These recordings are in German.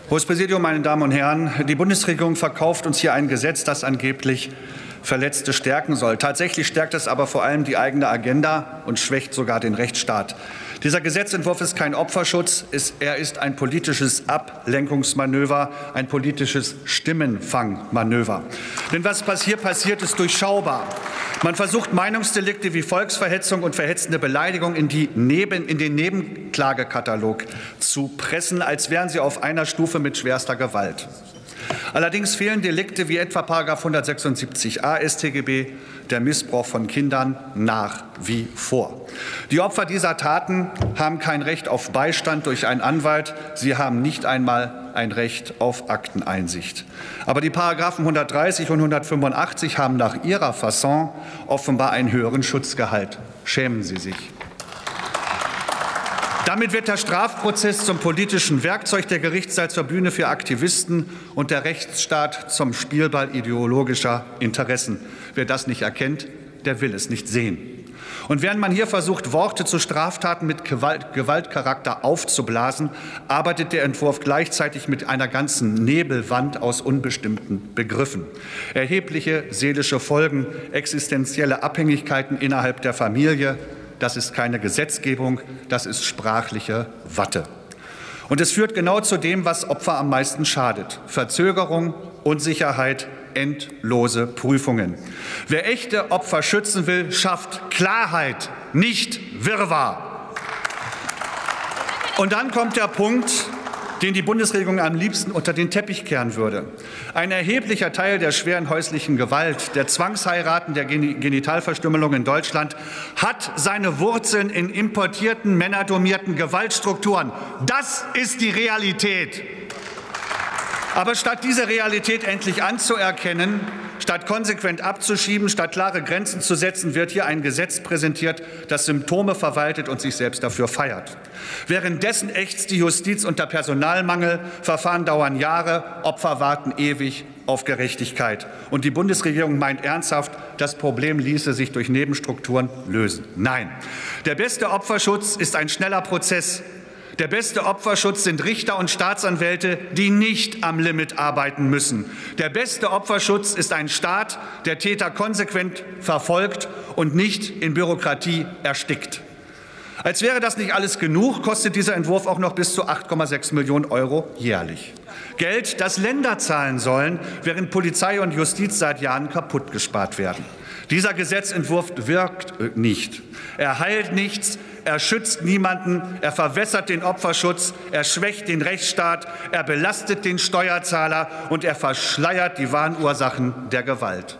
Hohes Präsidium, meine Damen und Herren, die Bundesregierung verkauft uns hier ein Gesetz, das angeblich Verletzte stärken soll. Tatsächlich stärkt es aber vor allem die eigene Agenda und schwächt sogar den Rechtsstaat. Dieser Gesetzentwurf ist kein Opferschutz, er ist ein politisches Ablenkungsmanöver, ein politisches Stimmenfangmanöver. Denn was hier passiert, ist durchschaubar. Man versucht, Meinungsdelikte wie Volksverhetzung und verhetzende Beleidigung in den Nebenklagekatalog zu pressen, als wären sie auf einer Stufe mit schwerster Gewalt. Allerdings fehlen Delikte wie etwa § 176a StGB, der Missbrauch von Kindern, nach wie vor. Die Opfer dieser Taten haben kein Recht auf Beistand durch einen Anwalt. Sie haben nicht einmal ein Recht auf Akteneinsicht. Aber die Paragraphen 130 und 185 haben nach ihrer Fasson offenbar einen höheren Schutzgehalt. Schämen Sie sich. Damit wird der Strafprozess zum politischen Werkzeug, der Gerichtssaal zur Bühne für Aktivisten und der Rechtsstaat zum Spielball ideologischer Interessen. Wer das nicht erkennt, der will es nicht sehen. Und während man hier versucht, Worte zu Straftaten mit Gewaltcharakter aufzublasen, arbeitet der Entwurf gleichzeitig mit einer ganzen Nebelwand aus unbestimmten Begriffen. Erhebliche seelische Folgen, existenzielle Abhängigkeiten innerhalb der Familie, das ist keine Gesetzgebung, das ist sprachliche Watte. Und es führt genau zu dem, was Opfer am meisten schadet: Verzögerung, Unsicherheit, endlose Prüfungen. Wer echte Opfer schützen will, schafft Klarheit, nicht Wirrwarr. Und dann kommt der Punkt, den die Bundesregierung am liebsten unter den Teppich kehren würde. Ein erheblicher Teil der schweren häuslichen Gewalt, der Zwangsheiraten, der Genitalverstümmelung in Deutschland hat seine Wurzeln in importierten, männerdomierten Gewaltstrukturen. Das ist die Realität. Aber statt diese Realität endlich anzuerkennen, statt konsequent abzuschieben, statt klare Grenzen zu setzen, wird hier ein Gesetz präsentiert, das Symptome verwaltet und sich selbst dafür feiert. Währenddessen ächzt die Justiz unter Personalmangel, Verfahren dauern Jahre, Opfer warten ewig auf Gerechtigkeit. Und die Bundesregierung meint ernsthaft, das Problem ließe sich durch Nebenstrukturen lösen. Nein, der beste Opferschutz ist ein schneller Prozess. Der beste Opferschutz sind Richter und Staatsanwälte, die nicht am Limit arbeiten müssen. Der beste Opferschutz ist ein Staat, der Täter konsequent verfolgt und nicht in Bürokratie erstickt. Als wäre das nicht alles genug, kostet dieser Entwurf auch noch bis zu 8,6 Millionen € jährlich. Geld, das Länder zahlen sollen, während Polizei und Justiz seit Jahren kaputt gespart werden. Dieser Gesetzentwurf wirkt nicht. Er heilt nichts. Er schützt niemanden, er verwässert den Opferschutz, er schwächt den Rechtsstaat, er belastet den Steuerzahler und er verschleiert die wahren Ursachen der Gewalt.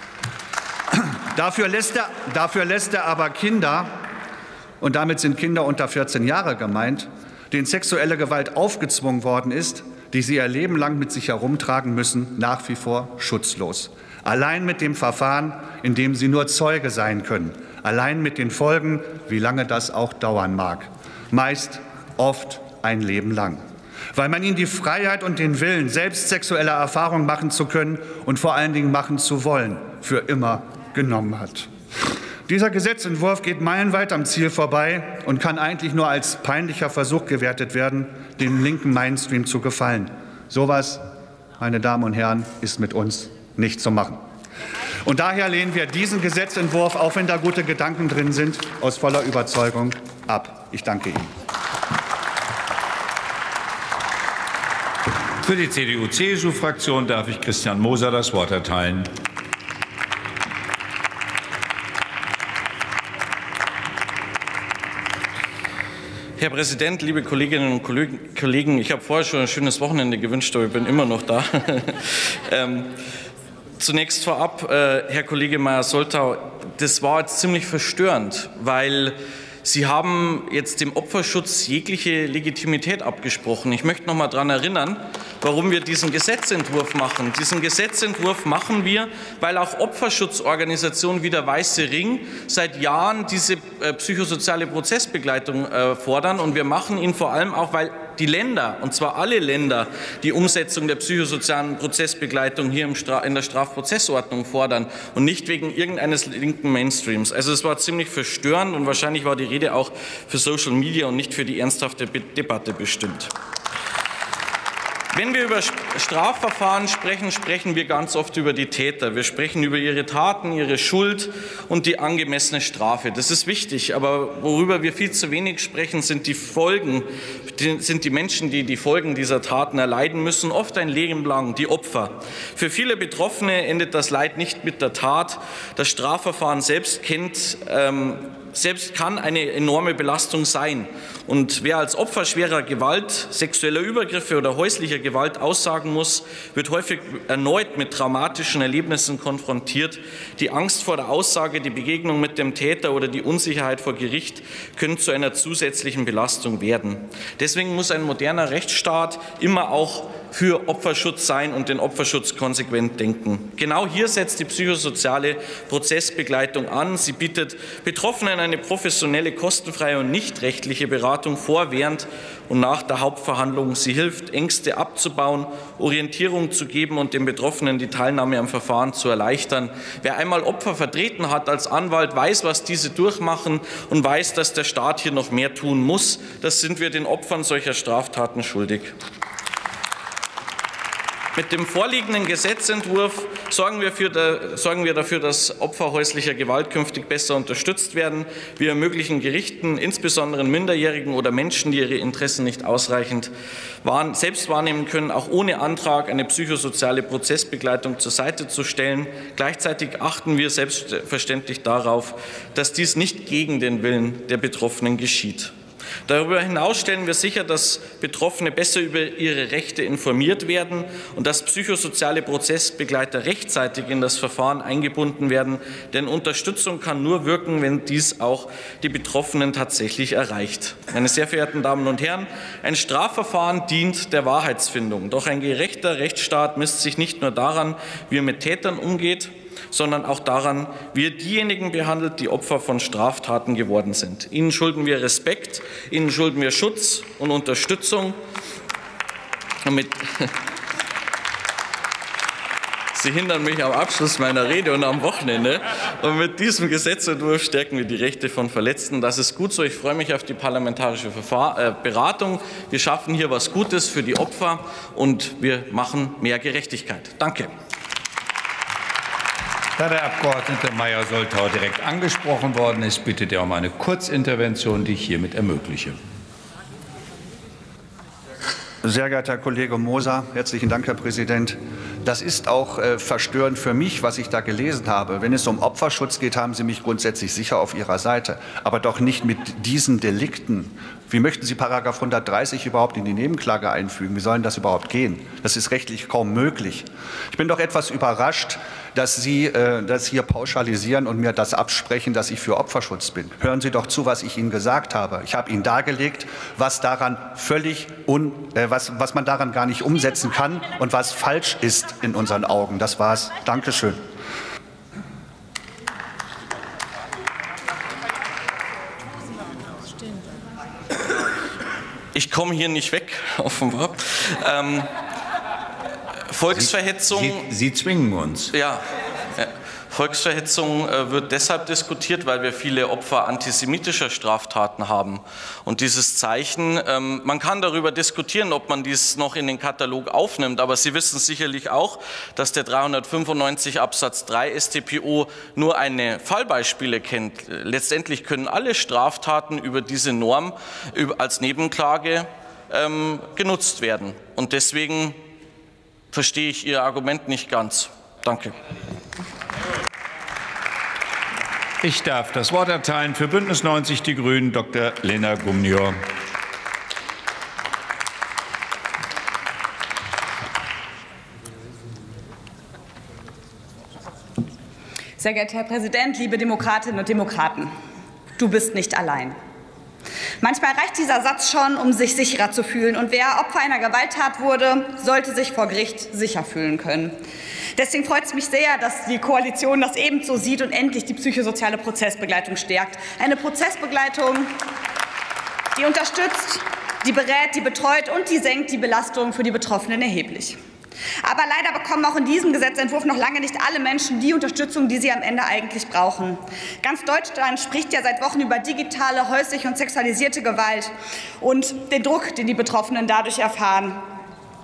Dafür lässt er aber Kinder, und damit sind Kinder unter 14 Jahre gemeint, denen sexuelle Gewalt aufgezwungen worden ist, die sie ihr Leben lang mit sich herumtragen müssen, nach wie vor schutzlos. Allein mit dem Verfahren, in dem sie nur Zeuge sein können. Allein mit den Folgen, wie lange das auch dauern mag. Meist, oft ein Leben lang. Weil man ihnen die Freiheit und den Willen, selbst sexuelle Erfahrungen machen zu können und vor allen Dingen machen zu wollen, für immer genommen hat. Dieser Gesetzentwurf geht meilenweit am Ziel vorbei und kann eigentlich nur als peinlicher Versuch gewertet werden, dem linken Mainstream zu gefallen. Sowas, meine Damen und Herren, ist mit uns nicht zu machen. Und daher lehnen wir diesen Gesetzentwurf, auch wenn da gute Gedanken drin sind, aus voller Überzeugung ab. Ich danke Ihnen. Für die CDU-CSU-Fraktion darf ich Christian Moser das Wort erteilen. Herr Präsident, liebe Kolleginnen und Kollegen! Ich habe vorher schon ein schönes Wochenende gewünscht, aber ich bin immer noch da. Zunächst vorab, Herr Kollege Meyer-Soltau, das war jetzt ziemlich verstörend, weil Sie haben jetzt dem Opferschutz jegliche Legitimität abgesprochen. Ich möchte noch mal daran erinnern, warum wir diesen Gesetzentwurf machen. Diesen Gesetzentwurf machen wir, weil auch Opferschutzorganisationen wie der Weiße Ring seit Jahren diese psychosoziale Prozessbegleitung fordern. Und wir machen ihn vor allem auch, weil die Länder, und zwar alle Länder, die Umsetzung der psychosozialen Prozessbegleitung hier in der Strafprozessordnung fordern und nicht wegen irgendeines linken Mainstreams. Also es war ziemlich verstörend und wahrscheinlich war die Rede auch für Social Media und nicht für die ernsthafte Debatte bestimmt. Wenn wir über Strafverfahren sprechen, sprechen wir ganz oft über die Täter. Wir sprechen über ihre Taten, ihre Schuld und die angemessene Strafe. Das ist wichtig, aber worüber wir viel zu wenig sprechen, sind die Folgen, sind die Menschen, die die Folgen dieser Taten erleiden müssen, oft ein Leben lang, die Opfer. Für viele Betroffene endet das Leid nicht mit der Tat. Das Strafverfahren selbst kann eine enorme Belastung sein. Und wer als Opfer schwerer Gewalt, sexueller Übergriffe oder häuslicher Gewalt aussagen muss, wird häufig erneut mit traumatischen Erlebnissen konfrontiert. Die Angst vor der Aussage, die Begegnung mit dem Täter oder die Unsicherheit vor Gericht können zu einer zusätzlichen Belastung werden. Deswegen muss ein moderner Rechtsstaat immer auch für Opferschutz sein und den Opferschutz konsequent denken. Genau hier setzt die psychosoziale Prozessbegleitung an. Sie bietet Betroffenen eine professionelle, kostenfreie und nicht rechtliche Beratung vor, während und nach der Hauptverhandlung. Sie hilft, Ängste abzubauen, Orientierung zu geben und den Betroffenen die Teilnahme am Verfahren zu erleichtern. Wer einmal Opfer vertreten hat als Anwalt, weiß, was diese durchmachen und weiß, dass der Staat hier noch mehr tun muss. Das sind wir den Opfern solcher Straftaten schuldig. Mit dem vorliegenden Gesetzentwurf sorgen wir dafür, dass Opfer häuslicher Gewalt künftig besser unterstützt werden. Wir ermöglichen Gerichten, insbesondere Minderjährigen oder Menschen, die ihre Interessen nicht ausreichend selbst wahrnehmen können, auch ohne Antrag eine psychosoziale Prozessbegleitung zur Seite zu stellen. Gleichzeitig achten wir selbstverständlich darauf, dass dies nicht gegen den Willen der Betroffenen geschieht. Darüber hinaus stellen wir sicher, dass Betroffene besser über ihre Rechte informiert werden und dass psychosoziale Prozessbegleiter rechtzeitig in das Verfahren eingebunden werden. Denn Unterstützung kann nur wirken, wenn dies auch die Betroffenen tatsächlich erreicht. Meine sehr verehrten Damen und Herren, ein Strafverfahren dient der Wahrheitsfindung. Doch ein gerechter Rechtsstaat misst sich nicht nur daran, wie er mit Tätern umgeht, sondern auch daran, wie er diejenigen behandelt, die Opfer von Straftaten geworden sind. Ihnen schulden wir Respekt, ihnen schulden wir Schutz und Unterstützung. Sie hindern mich am Abschluss meiner Rede und am Wochenende. Und mit diesem Gesetzentwurf stärken wir die Rechte von Verletzten. Das ist gut so. Ich freue mich auf die parlamentarische Beratung. Wir schaffen hier was Gutes für die Opfer und wir machen mehr Gerechtigkeit. Danke. Da der Abgeordnete Meyer-Soltau direkt angesprochen worden ist, bittet er um eine Kurzintervention, die ich hiermit ermögliche. Sehr geehrter Herr Kollege Moser, herzlichen Dank, Herr Präsident. Das ist auch verstörend für mich, was ich da gelesen habe. Wenn es um Opferschutz geht, haben Sie mich grundsätzlich sicher auf Ihrer Seite, aber doch nicht mit diesen Delikten. Wie möchten Sie § 130 überhaupt in die Nebenklage einfügen? Wie soll das überhaupt gehen? Das ist rechtlich kaum möglich. Ich bin doch etwas überrascht, dass Sie das hier pauschalisieren und mir das absprechen, dass ich für Opferschutz bin. Hören Sie doch zu, was ich Ihnen gesagt habe. Ich habe Ihnen dargelegt, was daran was man daran gar nicht umsetzen kann und was falsch ist in unseren Augen. Das war's. Dankeschön. Ich komme hier nicht weg, offenbar. Volksverhetzung. Sie zwingen uns. Ja. Volksverhetzung wird deshalb diskutiert, weil wir viele Opfer antisemitischer Straftaten haben. Und dieses Zeichen, man kann darüber diskutieren, ob man dies noch in den Katalog aufnimmt, aber Sie wissen sicherlich auch, dass der 395 Absatz 3 StPO nur eine Fallbeispiele kennt. Letztendlich können alle Straftaten über diese Norm als Nebenklage genutzt werden. Und deswegen verstehe ich Ihr Argument nicht ganz. Danke. Ich darf das Wort erteilen für Bündnis 90 Die Grünen, Dr. Lena Gumnior. Sehr geehrter Herr Präsident, liebe Demokratinnen und Demokraten! Du bist nicht allein. Manchmal reicht dieser Satz schon, um sich sicherer zu fühlen. Und wer Opfer einer Gewalttat wurde, sollte sich vor Gericht sicher fühlen können. Deswegen freut es mich sehr, dass die Koalition das ebenso sieht und endlich die psychosoziale Prozessbegleitung stärkt. Eine Prozessbegleitung, die unterstützt, die berät, die betreut und die senkt die Belastung für die Betroffenen erheblich. Aber leider bekommen auch in diesem Gesetzentwurf noch lange nicht alle Menschen die Unterstützung, die sie am Ende eigentlich brauchen. Ganz Deutschland spricht ja seit Wochen über digitale, häusliche und sexualisierte Gewalt und den Druck, den die Betroffenen dadurch erfahren.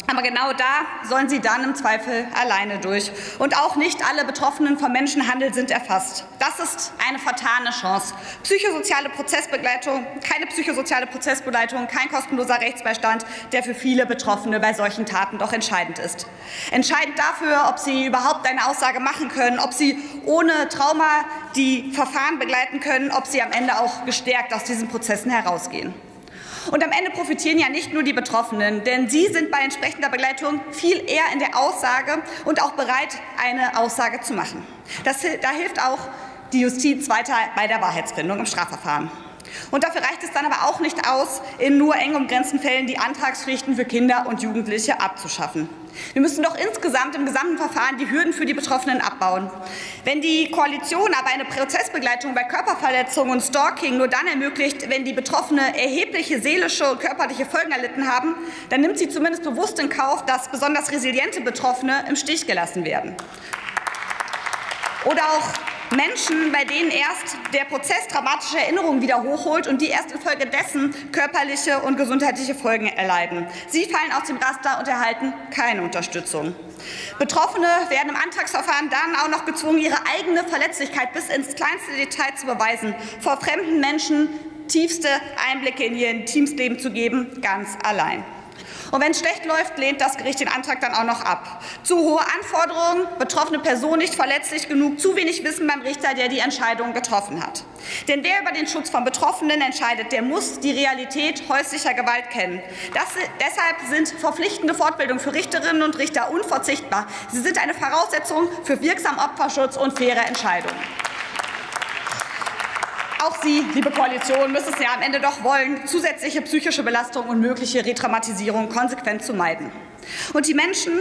Aber genau da sollen sie dann im Zweifel alleine durch. Und auch nicht alle Betroffenen vom Menschenhandel sind erfasst. Das ist eine vertane Chance. Psychosoziale Prozessbegleitung, keine psychosoziale Prozessbegleitung, kein kostenloser Rechtsbeistand, der für viele Betroffene bei solchen Taten doch entscheidend ist. Entscheidend dafür, ob sie überhaupt eine Aussage machen können, ob sie ohne Trauma die Verfahren begleiten können, ob sie am Ende auch gestärkt aus diesen Prozessen herausgehen. Und am Ende profitieren ja nicht nur die Betroffenen, denn sie sind bei entsprechender Begleitung viel eher in der Aussage und auch bereit, eine Aussage zu machen. Da hilft auch die Justiz weiter bei der Wahrheitsfindung im Strafverfahren. Und dafür reicht es dann aber auch nicht aus, in nur eng umgrenzten Fällen die Antragspflichten für Kinder und Jugendliche abzuschaffen. Wir müssen doch insgesamt im gesamten Verfahren die Hürden für die Betroffenen abbauen. Wenn die Koalition aber eine Prozessbegleitung bei Körperverletzungen und Stalking nur dann ermöglicht, wenn die Betroffenen erhebliche seelische und körperliche Folgen erlitten haben, dann nimmt sie zumindest bewusst in Kauf, dass besonders resiliente Betroffene im Stich gelassen werden. Oder auch Menschen, bei denen erst der Prozess traumatische Erinnerungen wieder hochholt und die erst infolgedessen körperliche und gesundheitliche Folgen erleiden. Sie fallen aus dem Raster und erhalten keine Unterstützung. Betroffene werden im Antragsverfahren dann auch noch gezwungen, ihre eigene Verletzlichkeit bis ins kleinste Detail zu beweisen, vor fremden Menschen tiefste Einblicke in ihr Intimleben zu geben, ganz allein. Und wenn es schlecht läuft, lehnt das Gericht den Antrag dann auch noch ab. Zu hohe Anforderungen, betroffene Person nicht verletzlich genug, zu wenig Wissen beim Richter, der die Entscheidung getroffen hat. Denn wer über den Schutz von Betroffenen entscheidet, der muss die Realität häuslicher Gewalt kennen. Deshalb sind verpflichtende Fortbildungen für Richterinnen und Richter unverzichtbar. Sie sind eine Voraussetzung für wirksamen Opferschutz und faire Entscheidungen. Auch Sie, liebe Koalition, müssen es ja am Ende doch wollen, zusätzliche psychische Belastung und mögliche Retraumatisierung konsequent zu meiden. Und die Menschen,